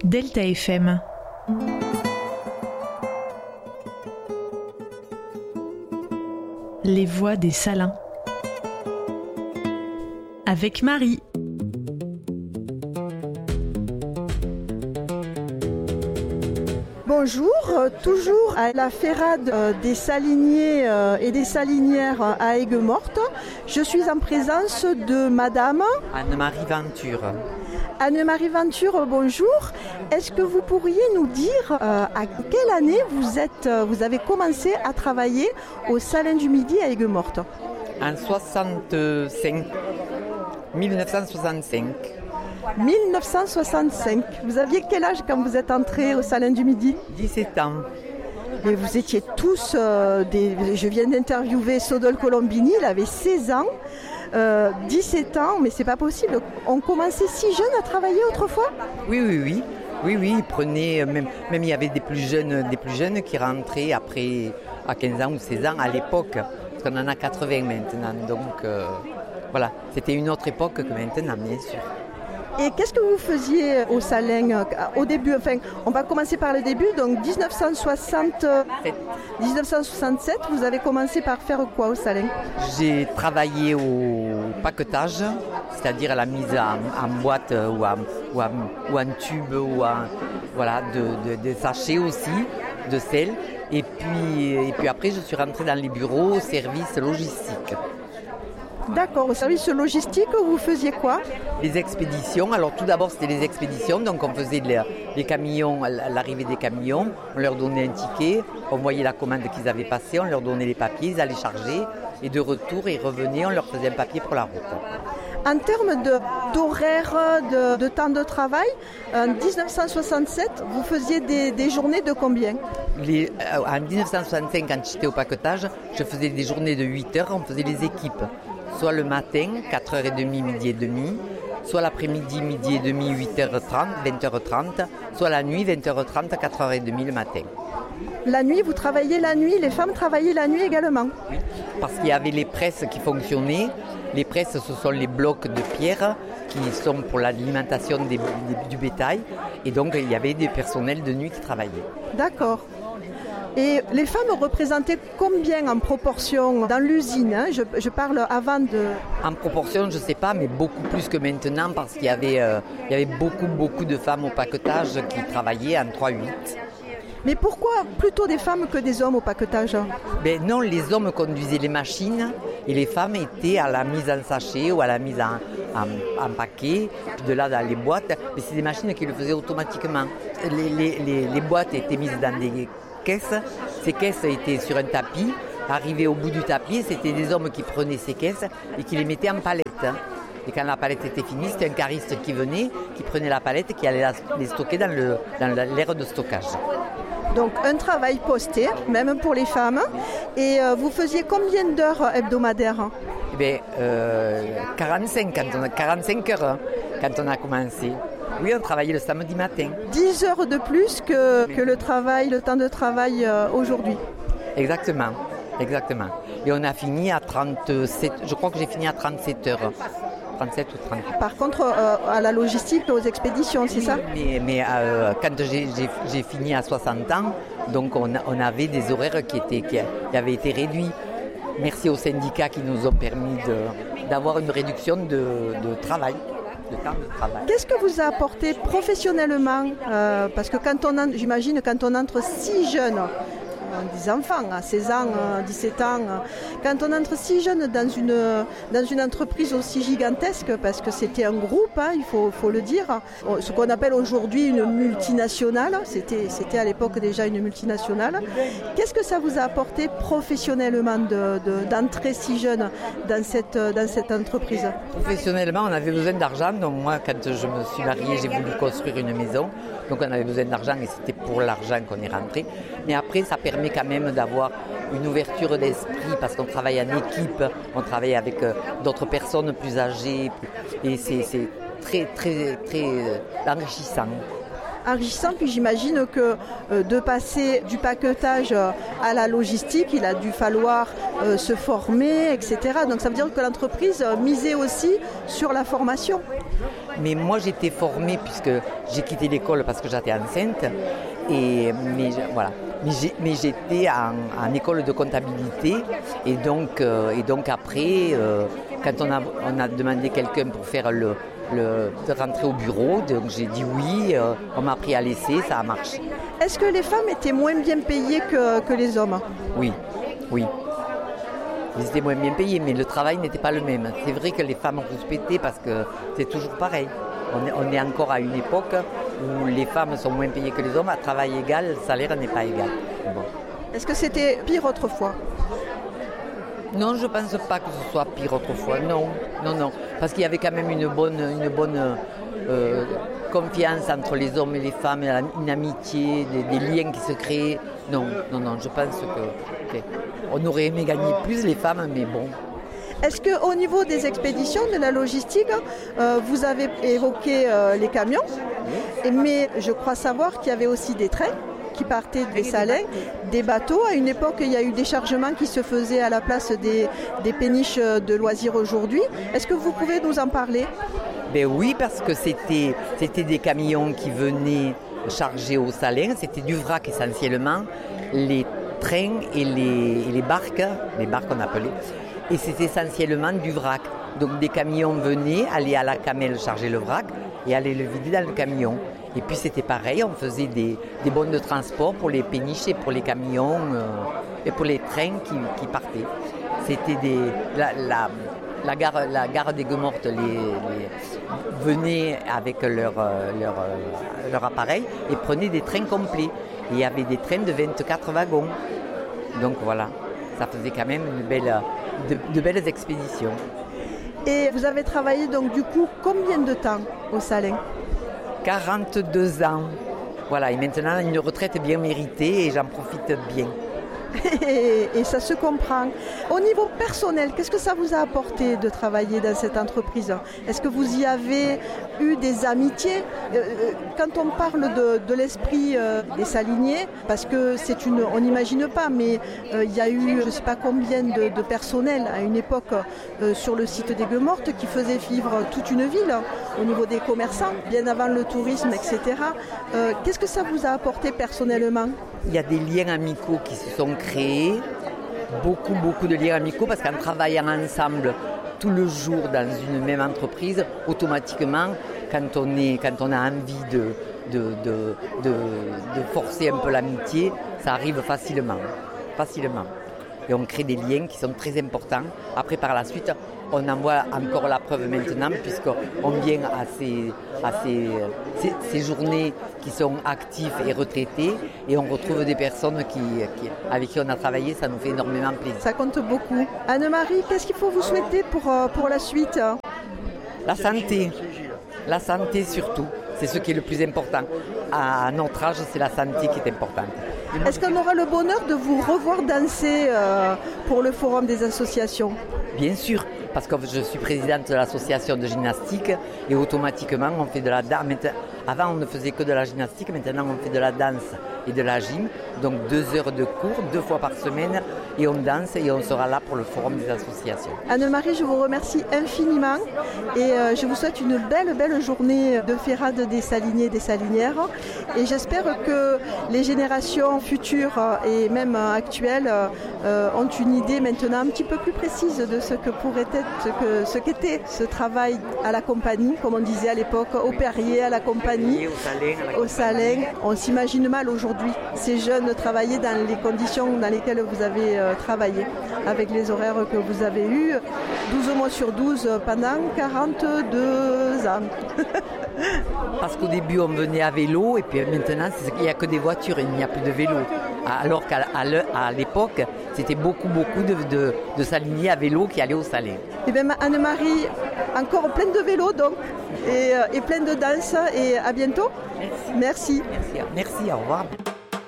Delta FM. Les voix des Salins. Avec Marie. Bonjour, toujours à la Ferrade des saliniers et des salinières à Aigues-Mortes. Je suis en présence de Madame Anne-Marie Venture. Anne-Marie Venture, bonjour. Est-ce que vous pourriez nous dire à quelle année vous avez commencé à travailler au Salin du Midi à Aigues-Mortes ? En 1965. 1965. Vous aviez quel âge quand vous êtes entré au Salin du Midi ? 17 ans. Et vous étiez tous Je viens d'interviewer Sodol Colombini, il avait 16 ans. 17 ans, mais c'est pas possible. On commençait si jeune à travailler autrefois ? Oui, ils prenaient, même il y avait des plus jeunes qui rentraient après à 15 ans ou 16 ans à l'époque, parce qu'on en a 80 maintenant. Donc voilà, c'était une autre époque que maintenant, bien sûr. Et qu'est-ce que vous faisiez au Salin au début ? Enfin, on va commencer par le début. Donc 1967, vous avez commencé par faire quoi au Salin ? J'ai travaillé au paquetage, c'est-à-dire à la mise en boîte ou en tube ou de sachets aussi, de sel. Et puis après, je suis rentrée dans les bureaux au service logistique. D'accord, au service logistique, vous faisiez quoi ? Les expéditions. Alors tout d'abord, c'était les expéditions. Donc on faisait les camions, l'arrivée des camions. On leur donnait un ticket. On voyait la commande qu'ils avaient passée. On leur donnait les papiers. Ils allaient charger. Et de retour, ils revenaient. On leur faisait un papier pour la route. En termes d'horaire, de temps de travail, en 1967, vous faisiez des journées de combien ? En 1965, quand j'étais au paquetage, je faisais des journées de 8 heures. On faisait les équipes. Soit le matin, 4h30, midi et demi, soit l'après-midi, midi et demi, 8h30, 20h30, soit la nuit, 20h30, 4h30 le matin. La nuit, vous travailliez la nuit, les femmes travaillaient la nuit également ? Oui, parce qu'il y avait les presses qui fonctionnaient. Les presses, ce sont les blocs de pierre qui sont pour l'alimentation du bétail. Et donc, il y avait des personnels de nuit qui travaillaient. D'accord. Et les femmes représentaient combien en proportion dans l'usine ? Je parle avant de... En proportion, je ne sais pas, mais beaucoup plus que maintenant parce qu'il y avait beaucoup de femmes au paquetage qui travaillaient en 3-8. Mais pourquoi plutôt des femmes que des hommes au paquetage ? Non, les hommes conduisaient les machines et les femmes étaient à la mise en sachet ou à la mise en paquet, puis de là dans les boîtes. Mais c'est des machines qui le faisaient automatiquement. Les boîtes étaient mises dans des caisses. Ces caisses étaient sur un tapis. Arrivé au bout du tapis, c'était des hommes qui prenaient ces caisses et qui les mettaient en palette. Et quand la palette était finie, c'était un cariste qui venait, qui prenait la palette et qui allait les stocker dans l'aire de stockage. Donc un travail posté, même pour les femmes. Et vous faisiez combien d'heures hebdomadaires ? 45 heures quand on a commencé. Oui, on travaillait le samedi matin. 10 heures de plus que le temps de travail aujourd'hui. Exactement. Et on a fini à 37, je crois que j'ai fini à 37 heures. 37 ou 30. Par contre, à la logistique, aux expéditions, c'est ça ? Mais quand j'ai fini à 60 ans, donc on avait des horaires qui avaient été réduits. Merci aux syndicats qui nous ont permis d'avoir une réduction de travail. De temps de travail. Qu'est-ce que vous a apporté professionnellement ? Parce que j'imagine quand on entre si jeune, des enfants à 16 ans, 17 ans, quand on entre si jeune dans une entreprise aussi gigantesque, parce que c'était un groupe, il faut le dire, ce qu'on appelle aujourd'hui une multinationale, c'était à l'époque déjà une multinationale. Qu'est-ce que ça vous a apporté professionnellement d'entrer si jeune dans cette entreprise ? Professionnellement, on avait besoin d'argent. Donc moi, quand je me suis mariée, j'ai voulu construire une maison. Donc on avait besoin d'argent et c'était pour l'argent qu'on est rentré. Mais après, ça permet quand même d'avoir une ouverture d'esprit parce qu'on travaille en équipe, on travaille avec d'autres personnes plus âgées et c'est très, très, très enrichissant. Puis j'imagine que de passer du paquetage à la logistique, il a dû falloir se former, etc. Donc ça veut dire que l'entreprise misait aussi sur la formation. Mais moi j'étais formée puisque j'ai quitté l'école parce que j'étais enceinte. Mais j'étais en école de comptabilité et donc après, quand on a demandé quelqu'un pour faire de rentrer au bureau, donc j'ai dit oui, on m'a pris à l'essai, ça a marché. Est-ce que les femmes étaient moins bien payées que les hommes ? Oui. Ils étaient moins bien payés, mais le travail n'était pas le même. C'est vrai que les femmes ont respecté parce que c'est toujours pareil. On est encore à une époque où les femmes sont moins payées que les hommes. À travail égal, le salaire n'est pas égal. Bon. Est-ce que c'était pire autrefois ? Non, je ne pense pas que ce soit pire autrefois. Non. Parce qu'il y avait quand même une bonne confiance entre les hommes et les femmes, une amitié, des liens qui se créaient. Non, je pense qu'on aurait aimé gagner plus les femmes, mais bon. Est-ce qu'au niveau des expéditions, de la logistique, vous avez évoqué les camions, mais je crois savoir qu'il y avait aussi des trains qui partaient des Salins, des bateaux. À une époque, il y a eu des chargements qui se faisaient à la place des péniches de loisirs aujourd'hui. Est-ce que vous pouvez nous en parler ? Ben oui, parce que c'était des camions qui venaient chargés aux Salins, c'était du vrac essentiellement, les trains et les barques on appelait, et c'était essentiellement du vrac. Donc des camions venaient, allaient à la camelle charger le vrac et allaient le vider dans le camion. Et puis c'était pareil, on faisait des bons de transport pour les péniches et pour les camions et pour les trains qui partaient. C'était la gare des Gueux-Mortes venait avec leur appareil et prenait des trains complets. Et il y avait des trains de 24 wagons. Donc voilà, ça faisait quand même de belles expéditions. Et vous avez travaillé donc du coup combien de temps au Salin ? 42 ans. Voilà, et maintenant une retraite bien méritée et j'en profite bien. Et ça se comprend. Au niveau personnel, qu'est-ce que ça vous a apporté de travailler dans cette entreprise ? Est-ce que vous y avez eu des amitiés ? Quand on parle de l'esprit des saliniers, parce que on n'imagine pas, mais il y a eu je ne sais pas combien de personnel à une époque sur le site des Gueux-Mortes qui faisait vivre toute une ville au niveau des commerçants, bien avant le tourisme, etc. Qu'est-ce que ça vous a apporté personnellement ? Il y a des liens amicaux qui se sont créés, beaucoup de liens amicaux, parce qu'en travaillant ensemble tout le jour dans une même entreprise, automatiquement, quand on a envie de forcer un peu l'amitié, ça arrive facilement. Et on crée des liens qui sont très importants. Après, par la suite, on en voit encore la preuve maintenant, puisqu'on vient à ces journées qui sont actifs et retraités, et on retrouve des personnes avec qui on a travaillé, ça nous fait énormément plaisir. Ça compte beaucoup. Anne-Marie, qu'est-ce qu'il faut vous souhaiter pour la suite ? La santé surtout, c'est ce qui est le plus important. À notre âge, c'est la santé qui est importante. Est-ce qu'on aura le bonheur de vous revoir danser pour le Forum des associations ? Bien sûr, parce que je suis présidente de l'association de gymnastique et automatiquement on fait de la danse. Avant on ne faisait que de la gymnastique, maintenant on fait de la danse et de la gym. Donc 2 heures de cours, 2 fois par semaine, et on danse et on sera là pour le Forum des associations. Anne-Marie, je vous remercie infiniment et je vous souhaite une belle journée de Férade des Saliniers et des Salinières. Et j'espère que les générations futures et même actuelles ont une idée maintenant un petit peu plus précise de ce que pourrait être, ce qu'était ce travail à la compagnie, comme on disait à l'époque, au Perrier, à la compagnie, au Salin. On s'imagine mal aujourd'hui ces jeunes travailler dans les conditions dans lesquelles vous avez travaillé, avec les horaires que vous avez eus, 12 mois sur 12 pendant 42 ans. Parce qu'au début on venait à vélo et puis maintenant il n'y a que des voitures, il n'y a plus de vélo. Alors qu'à l'époque c'était beaucoup de saliniers à vélo qui allaient au Salin. Et bien Anne-Marie, encore pleine de vélo donc et pleine de danse, et à bientôt. Merci, au revoir.